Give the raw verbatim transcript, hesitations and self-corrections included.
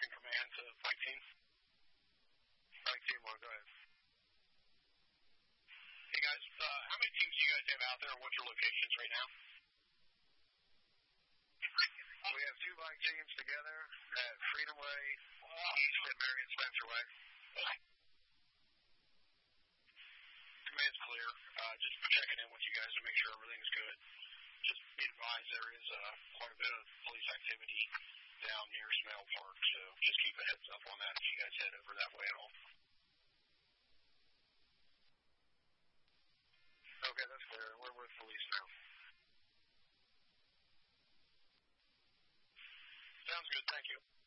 in command to Mike Team. Mike Team one, go ahead. Hey guys, uh, how many teams do you guys have out there, and what's your locations right now? We have two bike teams together at Freedom Way East and Marion Spencer Way. Command's clear. Uh, just checking in with you guys to make sure everything's good. Just be advised there is uh, quite a bit of police activity down near Smale Park, so just keep a heads up on that if you guys head over that way at all. Okay, that's fair. We're with police now. Sounds good. Thank you.